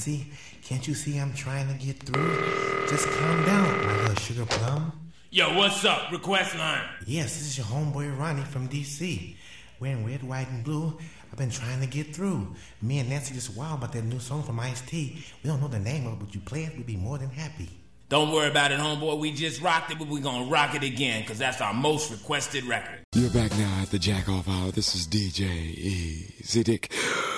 Nancy, can't you see I'm trying to get through? Just calm down, my little sugar plum. Yo, what's up? Request line. Yes, this is your homeboy Ronnie from D.C. Wearing red, white, and blue. I've been trying to get through. Me and Nancy just wild about that new song from Ice-T. We don't know the name of it, but you play it, we'd be more than happy. Don't worry about it, homeboy. We just rocked it, but we're gonna rock it again, because that's our most requested record. You're back now at the Jack Off Hour. This is DJ Easy Dick.